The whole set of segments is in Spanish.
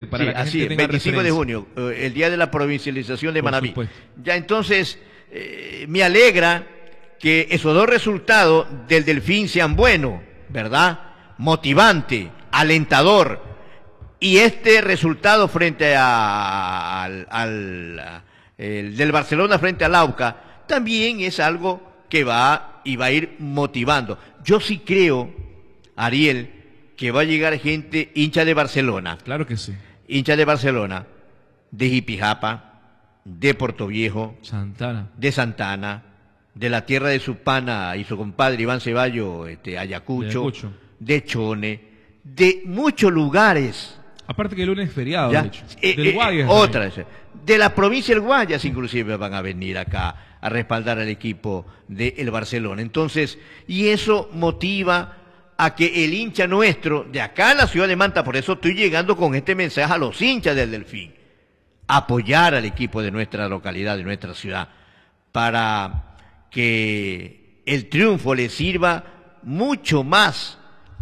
para sí, que la así gente es, tenga 25 de referencia. junio, el día de la provincialización de Por Manabí. supuesto. Ya entonces, me alegra que esos dos resultados del Delfín sean buenos, ¿verdad? Motivante, alentador. Y este resultado frente el del Barcelona frente al Aucas también es algo que va y va a ir motivando. Yo sí creo, Ariel, que va a llegar gente hincha de Barcelona, Claro que sí. hincha de Barcelona, de Jipijapa, de Portoviejo, Santana. de Santana, de la tierra de su pana y su compadre Iván Ceballos, Ayacucho, Ayacucho. de Chone, de muchos lugares. Aparte que el lunes es feriado, ¿Ya? de hecho. Del Guayas. Otras. De la provincia del Guayas inclusive van a venir acá a respaldar al equipo del Barcelona. Entonces, y eso motiva a que el hincha nuestro, de acá en la ciudad de Manta, por eso estoy llegando con este mensaje a los hinchas del Delfín, apoyar al equipo de nuestra localidad, de nuestra ciudad, para que el triunfo le sirva mucho más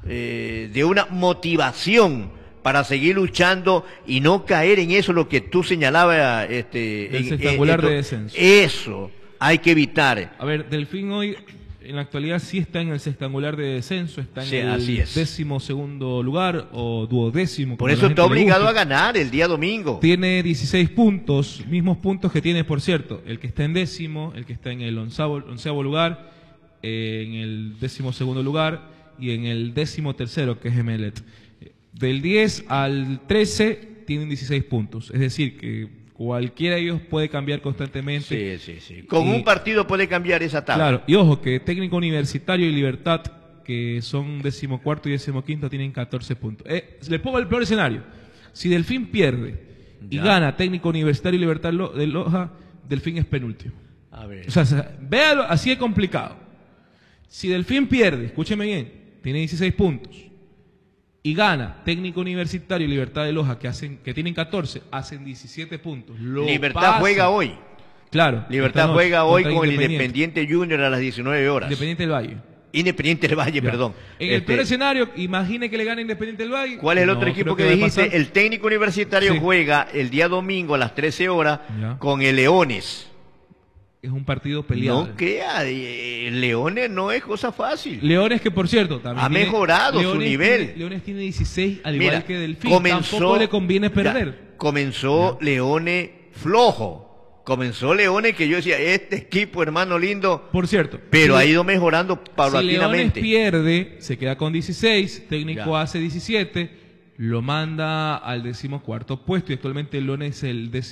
de una motivación para seguir luchando y no caer en eso lo que tú señalabas. El sextangular de descenso. Eso hay que evitar. A ver, Delfín hoy, en la actualidad, sí está en el sextangular de descenso, está en Sí, el así es. 12º lugar o duodécimo. Por como eso la está gente le obligado guste. a ganar el día domingo. Tiene 16 puntos, mismos puntos que tiene, por cierto, el que está en décimo, el que está en el onceavo lugar, en el 12º lugar y en el 13º, que es Emelec. Del 10 al 13 tienen 16 puntos, es decir, que cualquiera de ellos puede cambiar constantemente. Sí. Con un partido puede cambiar esa tabla. Claro, y ojo, que Técnico Universitario y Libertad, que son 14º y 15º, tienen 14 puntos. Le pongo el peor escenario. Si Delfín pierde y Ya. gana Técnico Universitario y Libertad de Loja, Delfín es penúltimo. A ver. O sea, véalo, así de complicado. Si Delfín pierde, escúcheme bien, tiene 16 puntos, y gana Técnico Universitario y Libertad de Loja, que tienen 14, hacen 17 puntos. Libertad pasa. juega hoy. Claro. Libertad esta noche juega hoy contra con el Independiente Junior a las 19 horas. Independiente del Valle. Independiente del Valle, Ya. perdón. En el peor escenario, imagine que le gane Independiente del Valle. ¿Cuál es el No otro equipo creo que vaya a dijiste? pasar. El Técnico Universitario Sí. juega el día domingo a las 13 horas Ya. con el Leones. Es un partido peleado. No crea, Leones no es cosa fácil. Leones, que por cierto, también Ha mejorado su nivel. Leones tiene 16, al Mira, igual que Delfín. Tampoco le conviene perder. Comenzó Leones flojo. Comenzó Leones que yo decía, este equipo, hermano lindo, Por cierto. pero si- ha ido mejorando Si Leones paulatinamente. pierde, se queda con 16, Técnico Ya. hace 17, lo manda al 14º puesto y actualmente Leones es el es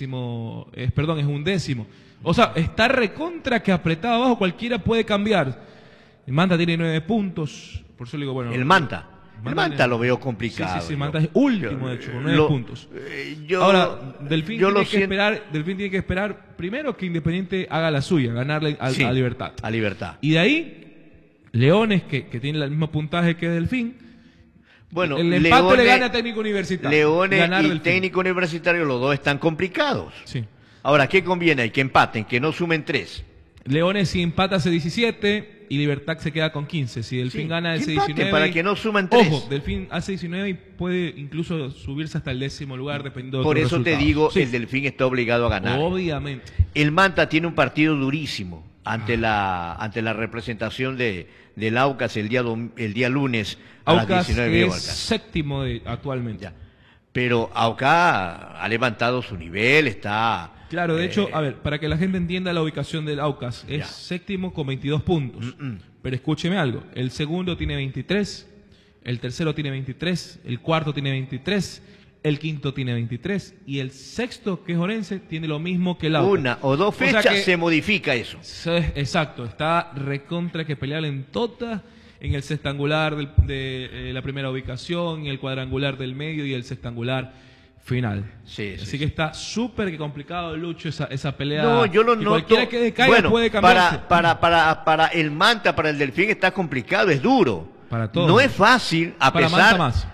un décimo. O sea, está recontra que apretado abajo, cualquiera puede cambiar. El Manta tiene 9 puntos, por eso le digo, bueno. El Manta. El Manta tiene- lo veo complicado. Sí, yo. Manta es último, de hecho, con 9 puntos. Yo, Ahora, Delfín yo lo Delfín tiene que esperar primero que Independiente haga la suya, ganarle Sí, a Libertad. A Libertad. Y de ahí, Leones, que tiene el mismo puntaje que Delfín, Bueno, el empate Leones, le gana a Técnico Universitario. Leones Ganar y Delfín. Técnico Universitario, los dos están complicados. Sí. Ahora, ¿qué conviene? Hay que empaten, que no sumen 3. Leones si empata hace 17 y Libertad se queda con 15. Si Delfín Sí, gana que ese empaten 19... para que no suman 3. Ojo, Delfín hace 19 y puede incluso subirse hasta el 10º lugar dependiendo de Por otros eso te resultados. digo, Sí, el Delfín está obligado a ganar. obviamente. El Manta tiene un partido durísimo ante la representación del Aucas el día lunes a las Aucas 19 es horas. séptimo actualmente. Ya. Pero Aucas ha levantado su nivel, está... Claro, de hecho, a ver, para que la gente entienda la ubicación del Aucas, es Ya. séptimo con 22 puntos. Pero escúcheme algo, el segundo tiene 23, el tercero tiene 23, el cuarto tiene 23, el quinto tiene 23 y el sexto, que es Orense, tiene lo mismo que el Aucas. Una o dos O sea fechas que- se modifica eso. Exacto, está recontra que pelear en todas, en el sextangular de la primera ubicación, en el cuadrangular del medio y el sextangular final. Sí, sí, Así sí. que está súper que complicado, Lucho, esa pelea. No, yo lo Y noto. cualquiera que decaiga Bueno, puede cambiarse. para el Manta, para el Delfín está complicado, es duro. Para todos. No es fácil, Para Manta más.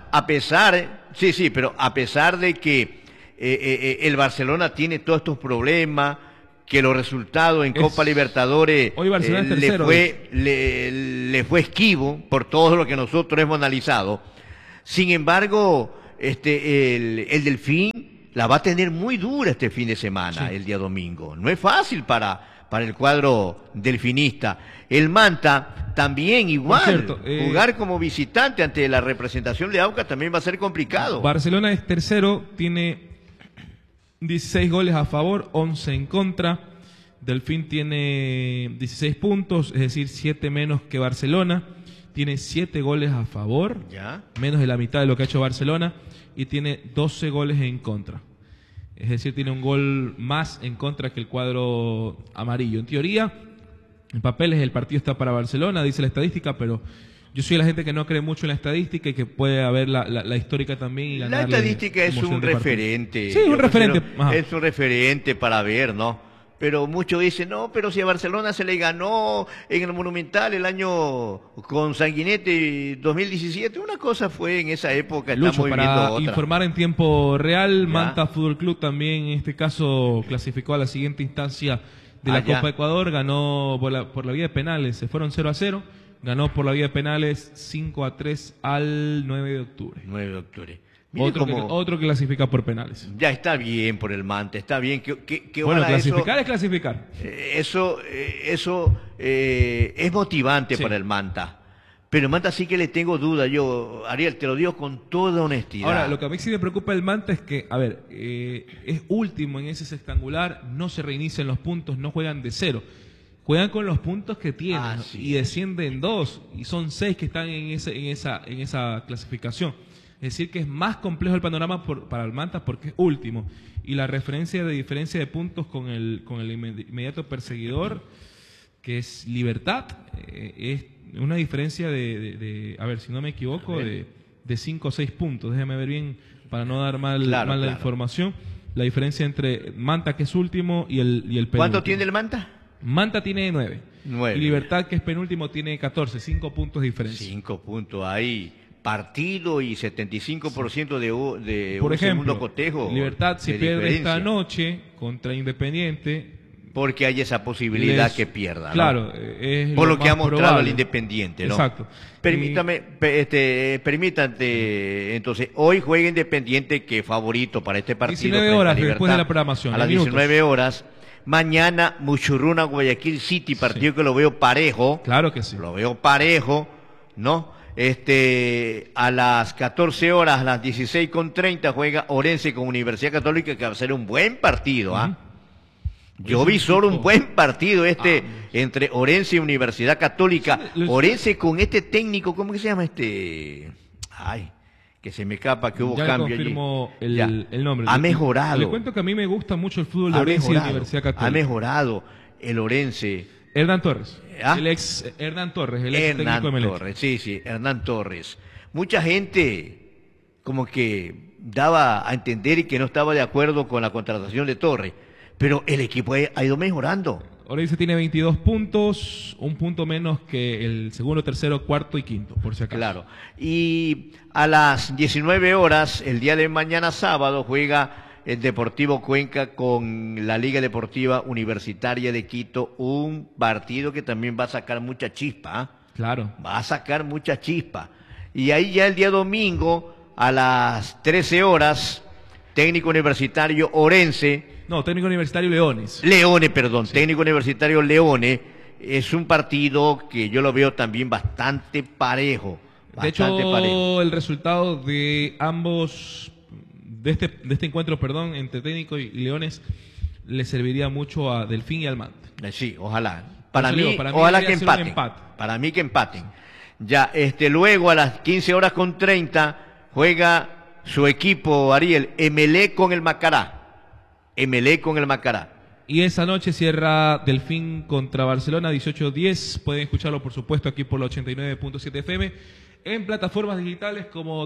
pero a pesar de que el Barcelona tiene todos estos problemas, que los resultados en Copa Libertadores Hoy Barcelona es tercero, le fue esquivo por todo lo que nosotros hemos analizado. Sin embargo, el Delfín la va a tener muy dura este fin de semana, Sí. el día domingo. No es fácil para el cuadro delfinista. El Manta también igual. cierto, Jugar como visitante ante la representación de Aucas también va a ser complicado. Barcelona es tercero, tiene 16 goles a favor, 11 en contra. Delfín tiene 16 puntos, es decir, 7 menos que Barcelona. Tiene 7 goles a favor, ¿Ya? menos de la mitad de lo que ha hecho Barcelona, y tiene 12 goles en contra. Es decir, tiene un gol más en contra que el cuadro amarillo. En teoría, en papeles el partido está para Barcelona, dice la estadística, pero yo soy de la gente que no cree mucho en la estadística y que puede haber la histórica también. Y La ganarle estadística es emoción un de partido. referente. Sí, es un Yo referente. considero- Ajá. Es un referente para ver, ¿no? Pero muchos dicen, no, pero si a Barcelona se le ganó en el Monumental el año con Sanguinetti 2017, una cosa fue en esa época, Lucho, estamos viviendo para otra. informar en tiempo real, Ya. Manta Fútbol Club también en este caso clasificó a la siguiente instancia de la Ya. Copa Ecuador, ganó por la vía de penales, se fueron 0-0, ganó por la vía de penales 5-3 al 9 de octubre. 9 de octubre. Mire Otro, cómo- otro que clasifica por penales. Ya está bien por el Manta, está bien. Que Bueno, ojalá clasificar es clasificar. eso es motivante Sí. para el Manta. Pero el Manta sí que le tengo duda. Yo, Ariel, te lo digo con toda honestidad. Ahora, lo que a mí sí me preocupa del Manta es que, a ver, es último en ese sextangular, no se reinician los puntos, no juegan de cero. Juegan con los puntos que tienen Así y es. descienden 2 y son 6 que están en esa clasificación. Es decir, que es más complejo el panorama para el Manta porque es último. Y la referencia de diferencia de puntos con el inmediato perseguidor, que es Libertad, es una diferencia a ver, si no me equivoco, de 5 o 6 puntos. Déjame ver bien para no dar mal la Claro. información. La diferencia entre Manta, que es último, y el penúltimo. ¿Cuánto tiene el Manta? Manta tiene 9. 9. Y Libertad, que es penúltimo, tiene 14. 5 puntos de diferencia. 5 puntos ahí. Partido y 75% de Por un ejemplo, segundo cotejo. Libertad, si de pierde diferencia. esta noche contra Independiente, Porque hay esa posibilidad les- que pierda. ¿no? Claro, es Por lo más que ha mostrado probable. el Independiente, ¿no? Exacto. Permítame, permítame, entonces, hoy juega Independiente, que es favorito para este partido. 19 frente a horas Libertad, después de la programación, A las en minutos. 19 horas. Mañana, Muchurruna, Guayaquil City, partido que lo veo parejo. Claro que sí. Lo veo parejo, ¿no? A las 14 horas, a las 16:30 juega Orense con Universidad Católica, que va a ser un buen partido, ¿ah? Yo Es un vi solo un equipo- buen partido entre Orense y Universidad Católica. Sí, lo- Orense con este técnico, ¿cómo que se llama este? Ay, que se me escapa que hubo Ya le cambio allí. confirmo Ya. el nombre. Ha mejorado. Le cuento que a mí me gusta mucho el fútbol de Ha Orense y mejorado. Universidad Católica. Ha mejorado el Orense. Hernán Torres. ¿Ah? El ex Hernán Torres, el ex Hernán técnico de Melec. Torres, sí, Hernán Torres. Mucha gente como que daba a entender que no estaba de acuerdo con la contratación de Torres, pero el equipo ha ido mejorando. Orense tiene 22 puntos, un punto menos que el segundo, tercero, cuarto y quinto, por si acaso. Claro. Y a las 19 horas, el día de mañana sábado, juega el Deportivo Cuenca con la Liga Deportiva Universitaria de Quito, un partido que también va a sacar mucha chispa, ¿ah? Claro. Va a sacar mucha chispa. Y ahí ya el día domingo, a las 13 horas, técnico universitario Orense, No, técnico universitario Leones. técnico universitario Leone, es un partido que yo lo veo también bastante parejo. De hecho, Bastante parejo. el resultado de ambos, de este encuentro, perdón, entre técnico y Leones, le serviría mucho a Delfín y al Manta. Sí, ojalá. Por eso digo, para mí Ojalá debería que ser un empaten. empate. Para mí que empaten. Ya, luego a las 15 horas con 30 juega su equipo, Ariel, Emelec con el Macará. Emelec con el Macará. Y esa noche cierra Delfín contra Barcelona, 18:10. Pueden escucharlo, por supuesto, aquí por la 89.7 FM, en plataformas digitales como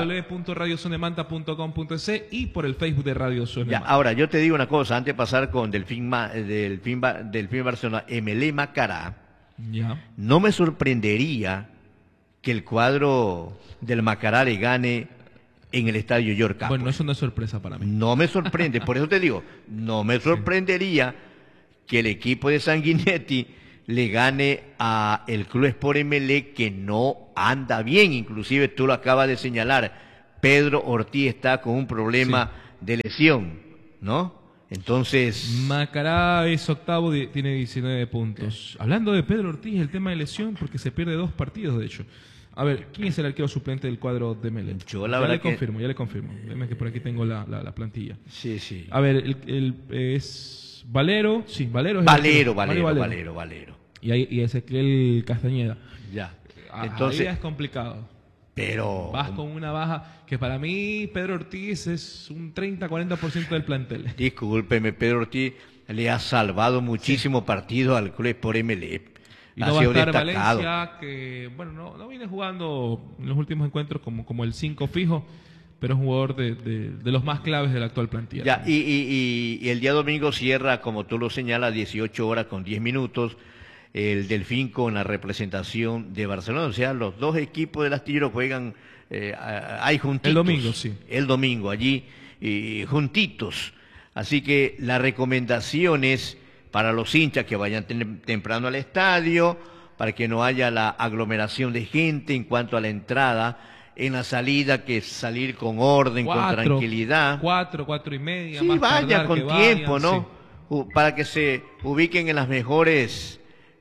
www.radiosondemanta.com.es y por el Facebook de Radio Zona de Ya, Manta. ahora yo te digo una cosa, antes de pasar con Delfín Barcelona, Emelec Macará, Ya. no me sorprendería que el cuadro del Macará le gane en el estadio York Campos. Bueno, eso no es sorpresa para mí. No me sorprende, por eso te digo, no me sorprendería que el equipo de Sanguinetti le gane a el Club Sport Emelec, que no anda bien, inclusive tú lo acabas de señalar, Pedro Ortiz está con un problema de lesión, ¿no? Entonces... Macará es octavo, tiene 19 puntos. Hablando de Pedro Ortiz, el tema de lesión, porque se pierde 2 partidos, de hecho. A ver, ¿quién es el arquero suplente del cuadro de Emelec? Yo la verdad ya le confirmo. Déjame que por aquí tengo la plantilla. Sí, sí. A ver, es Valero, sí, Valero es Valero. Y Ezequiel Castañeda. Ya. Entonces ahí es complicado. Pero... Vas con una baja que para mí Pedro Ortiz es un 30-40% del plantel. Discúlpeme, Pedro Ortiz le ha salvado muchísimos partidos al club por Emelec. Y no va a estar Valencia, que bueno, no viene jugando en los últimos encuentros como el 5 fijo, pero es un jugador de los más claves de la actual plantilla. Ya, y el día domingo cierra, como tú lo señalas, 18 horas con 10 minutos, el Delfín con la representación de Barcelona. O sea, los dos equipos del Astillero juegan ahí juntitos. El domingo, sí. El domingo, allí juntitos. Así que la recomendación es para los hinchas que vayan temprano al estadio, para que no haya la aglomeración de gente en cuanto a la entrada, en la salida que salir con orden, con tranquilidad. 4:30. Sí, más vayan con tiempo, vayan, ¿no? Sí. Para que se ubiquen en las mejores,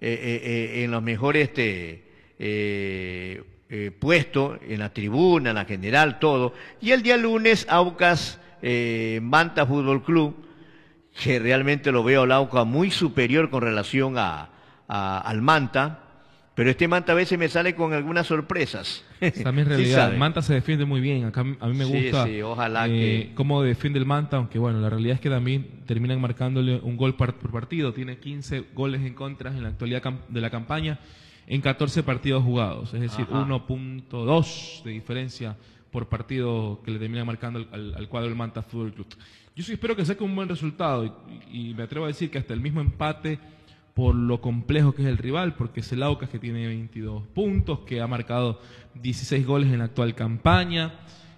puestos, en la tribuna, en la general, todo. Y el día lunes, Aucas, Manta Fútbol Club, que realmente lo veo al Aucas muy superior con relación al Manta, pero este Manta a veces me sale con algunas sorpresas. También en realidad, Manta se defiende muy bien. Acá a mí me gusta ojalá cómo defiende el Manta, aunque bueno, la realidad es que también terminan marcándole un gol por partido. Tiene 15 goles en contra en la actualidad de la campaña en 14 partidos jugados, es decir, 1.2 de diferencia por partido que le termina marcando al cuadro del Manta Fútbol Club. Yo sí espero que saque un buen resultado y me atrevo a decir que hasta el mismo empate, por lo complejo que es el rival, porque es el Aucas, que tiene 22 puntos, que ha marcado 16 goles en la actual campaña.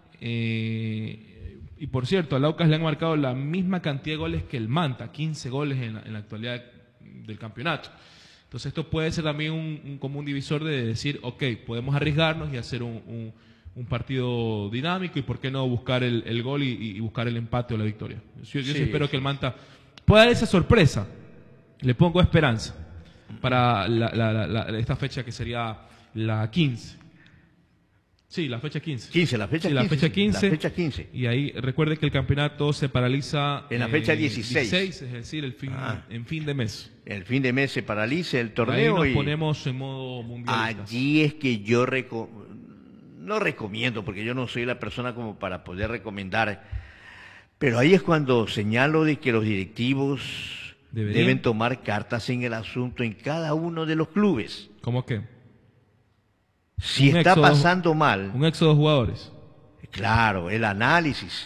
Y por cierto, al Aucas le han marcado la misma cantidad de goles que el Manta, 15 goles en la actualidad del campeonato. Entonces esto puede ser también un común divisor de decir, ok, podemos arriesgarnos y hacer un partido dinámico, y por qué no buscar el gol y buscar el empate o la victoria. Yo sí espero que el Manta pueda dar esa sorpresa. Le pongo esperanza para esta fecha, que sería la 15. Sí, la fecha 15. La fecha 15. La fecha 15. Y ahí recuerde que el campeonato se paraliza en la fecha 16. Es decir, en fin de mes. El fin de mes se paraliza el torneo. Ahí nos ponemos en modo mundial. Allí es que yo no recomiendo, porque yo no soy la persona como para poder recomendar, pero ahí es cuando señalo de que los directivos deben tomar cartas en el asunto en cada uno de los clubes. ¿Cómo qué? Si está pasando mal. Un éxodo de jugadores. Claro, el análisis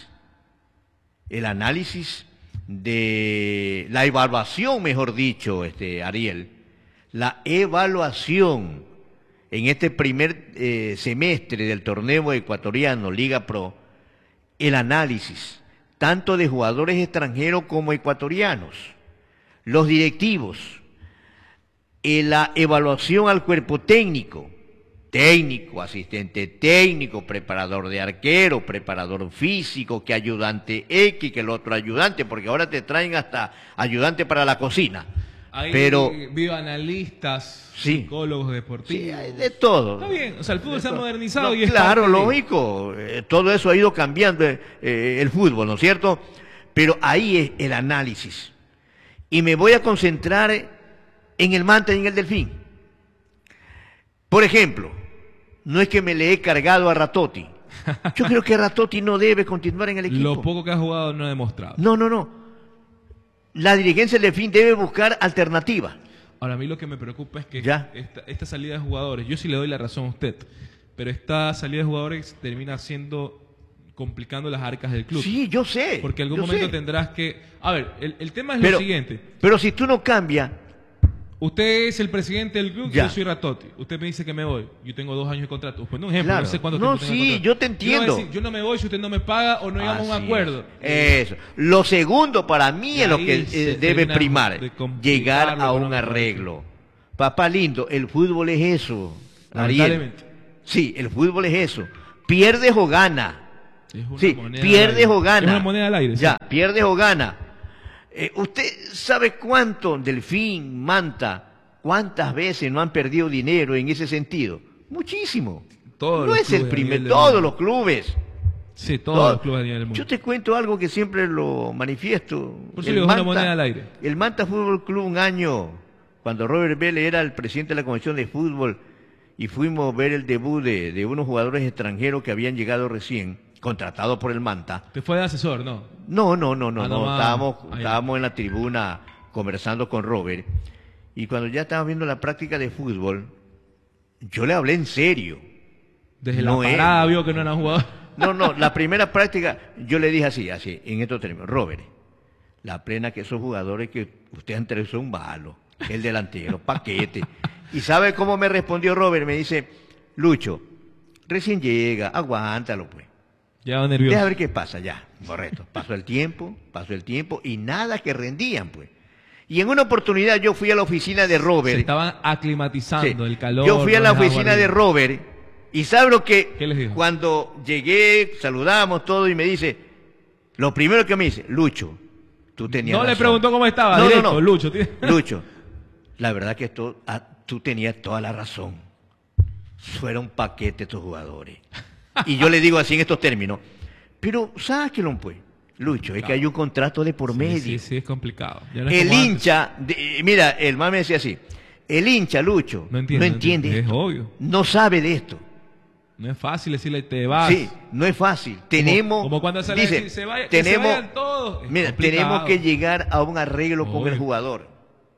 de la evaluación, mejor dicho, Ariel, la evaluación en este primer semestre del torneo ecuatoriano Liga Pro, el análisis tanto de jugadores extranjeros como ecuatorianos, los directivos, la evaluación al cuerpo técnico, asistente técnico, preparador de arquero, preparador físico, que ayudante X, que el otro ayudante, porque ahora te traen hasta ayudante para la cocina. Hay pero bioanalistas, psicólogos deportivos. Sí, hay de todo. Está bien, o sea, el fútbol se ha modernizado. Y claro, lógico, todo eso ha ido cambiando el fútbol, ¿no es cierto? Pero ahí es el análisis. Y me voy a concentrar en el Manta y en el Delfín. Por ejemplo, no es que me le he cargado a Ratotti. Yo creo que Ratotti no debe continuar en el equipo. Lo poco que ha jugado no ha demostrado. No. La dirigencia del Delfín debe buscar alternativas. Ahora, a mí lo que me preocupa es que esta salida de jugadores, yo sí le doy la razón a usted, pero esta salida de jugadores termina complicando las arcas del club. Sí, yo sé. Porque en algún momento tendrás que... A ver, el tema es lo siguiente. Pero si tú no cambias... Usted es el presidente del club, yo soy Ratotti. Usted me dice que me voy. Yo tengo 2 años de contrato. Pues un ejemplo, claro. No sé cuánto tiempo tengo de contrato. Yo te entiendo. Yo no me voy si usted no me paga o no llegamos a un acuerdo. Eso. Lo segundo para mí es lo que debe primar. Llegar a un arreglo. Papá lindo, el fútbol es eso. Ariel. Sí, el fútbol es eso. Pierdes o gana. Sí, pierdes o ganas. Es una moneda al aire. Ya, pierdes o ganas. ¿Usted sabe cuánto Delfín, Manta, cuántas veces no han perdido dinero en ese sentido? Muchísimo. No es el primer, todos los clubes. Sí, todos los clubes a nivel del mundo. Yo te cuento algo que siempre lo manifiesto. Por eso es una moneda al aire. El Manta Fútbol Club, un año, cuando Robert Vélez era el presidente de la Comisión de Fútbol, y fuimos a ver el debut de unos jugadores extranjeros que habían llegado recién, contratados por el Manta. ¿Te fue de asesor, no? No. Estábamos en la tribuna conversando con Robert, y cuando ya estábamos viendo la práctica de fútbol, yo le hablé en serio. Desde la parada vio que no eran jugadores. No, la primera práctica, yo le dije así, en estos términos: Robert, la plena que esos jugadores que usted entre son malos, el delantero, paquete. ¿Y sabe cómo me respondió Robert? Me dice: Lucho, recién llega, aguántalo pues. Ya va nervioso. Deja ver qué pasa, ya, correcto. Pasó el tiempo, y nada que rendían pues. Y en una oportunidad yo fui a la oficina de Robert. Se estaban aclimatizando, el calor. Yo fui a la oficina de Robert, y ¿sabe lo que? ¿Qué les dijo? Cuando llegué, saludamos todo, y me dice, lo primero que me dice: Lucho, tú tenías razón. No le preguntó cómo estaba, no. Lucho. Lucho, la verdad que tú tenías toda la razón. Fueron paquetes estos jugadores. Y yo le digo así en estos términos: pero sáquenlo pues, Lucho, es que hay un contrato de por medio. Sí, es complicado. El hincha, mira, el man me decía así: el hincha, Lucho, no entiende. Es obvio. No sabe de esto. No es fácil decirle te vas. Sí, no es fácil. Tenemos, como cuando se dice, se vayan todos. Mira, tenemos que llegar a un arreglo con el jugador.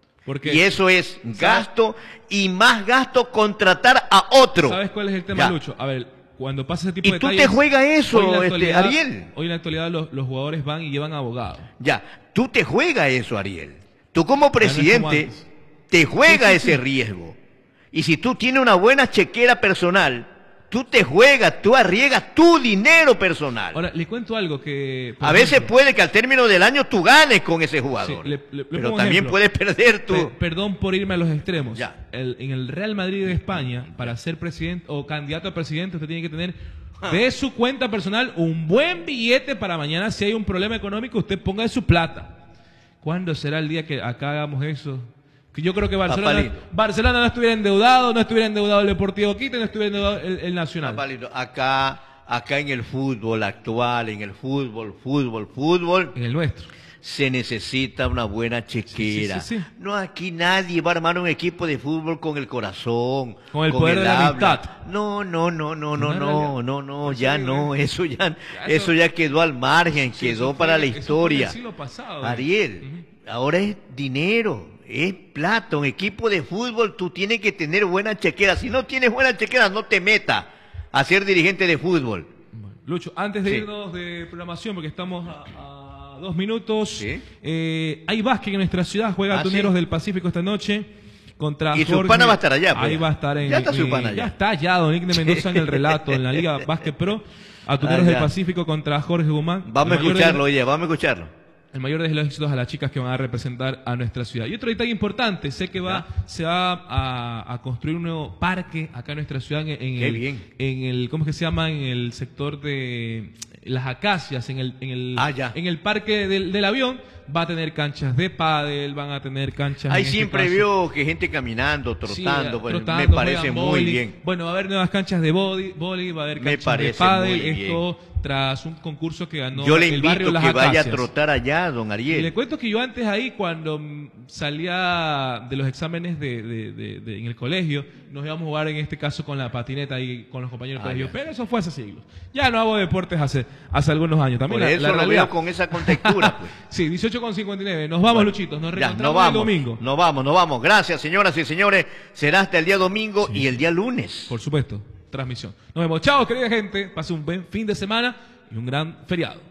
Y eso es gasto, y más gasto contratar a otro. ¿Sabes cuál es el tema, Lucho? A ver, cuando pasa ese tipo de detalles... ¿Y tú te juegas eso, Ariel? Hoy en la actualidad los jugadores van y llevan abogados. Ya, tú te juegas eso, Ariel. Tú como presidente te juegas ese riesgo. Y si tú tienes una buena chequera personal, tú te juegas, tú arriesgas tu dinero personal. Ahora, le cuento algo que... A veces puede que al término del año tú ganes con ese jugador. Sí, pero también puedes perder tu... Perdón por irme a los extremos. Ya. En el Real Madrid de España, para ser presidente o candidato a presidente, usted tiene que tener de su cuenta personal un buen billete para mañana. Si hay un problema económico, usted ponga de su plata. ¿Cuándo será el día que acá hagamos eso? Que yo creo que Barcelona no estuviera endeudado el Deportivo Quito, no estuviera endeudado el Nacional. Papalito, acá en el fútbol actual, en el fútbol, en el nuestro, se necesita una buena chequera. Sí. No, aquí nadie va a armar un equipo de fútbol con el corazón, con el poder de la amistad. No, ya no, eso ya quedó al margen, quedó para la historia. Eso fue en el siglo pasado. Ariel, ahora es dinero. Es plata. Un equipo de fútbol, tú tienes que tener buena chequera. Si no tienes buena chequera, no te metas a ser dirigente de fútbol. Bueno, Lucho, antes de irnos de programación, porque estamos a 2 minutos, hay básquet en nuestra ciudad, juega Tuneros del Pacífico esta noche contra y Jorge. Supana va a estar allá. Ahí va a estar ya está Supana allá. Ya está allá, don Ignacio Mendoza en el relato, en la Liga Básquet Pro, a Tuneros del Pacífico contra Jorge Guzmán. Vamos a escucharlo, vamos a escucharlo. El mayor de los éxitos a las chicas que van a representar a nuestra ciudad. Y otro detalle importante, sé que se va a construir un nuevo parque acá en nuestra ciudad, en el ¿cómo es que se llama? En el sector de las Acacias, en el parque del avión. Va a tener canchas de pádel, van a tener canchas... Ahí siempre veo que gente caminando, trotando, me parece muy bien. Bueno, va a haber nuevas canchas de vóley, va a haber canchas de pádel, esto tras un concurso que ganó el barrio Las Acacias. Yo le invito que vaya a trotar allá, don Ariel. Y le cuento que yo antes ahí, cuando salía de los exámenes en el colegio, nos íbamos a jugar en este caso con la patineta y con los compañeros del colegio, pero eso fue hace siglos. Ya no hago deportes hace algunos años. También por eso lo veo con esa contextura, pues. Sí, 18:59. Nos vamos, Luchitos. Nos reencontramos el domingo. Nos vamos. Gracias, señoras y señores. Será hasta el día domingo y el día lunes. Por supuesto. Transmisión. Nos vemos. Chao, querida gente. Pase un buen fin de semana y un gran feriado.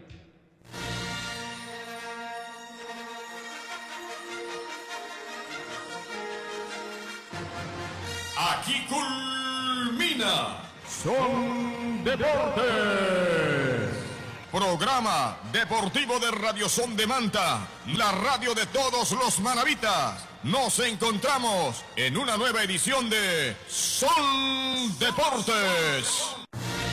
Aquí culmina Son Deportes. Programa deportivo de Radio Son de Manta, la radio de todos los manavitas. Nos encontramos en una nueva edición de Son Deportes.